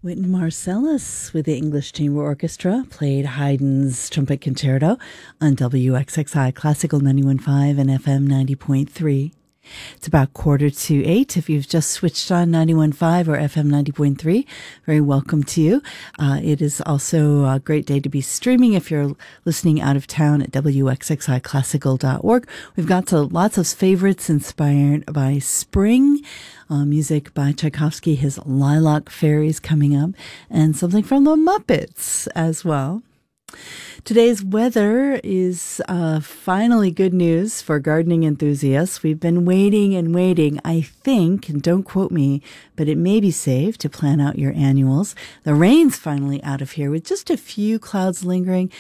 Wynton Marsalis with the English Chamber Orchestra played Haydn's Trumpet Concerto on WXXI Classical 91.5 and FM 90.3. It's about 7:45. If you've just switched on 91.5 or FM 90.3, very welcome to you. It is also a great day to be streaming if you're listening out of town at WXXIClassical.org. We've got lots of favorites inspired by spring, music by Tchaikovsky, his Lilac Fairies coming up, and something from the Muppets as well. Today's weather is finally good news for gardening enthusiasts. We've been waiting and waiting, I think, and don't quote me, but it may be safe to plan out your annuals. The rain's finally out of here with just a few clouds lingering.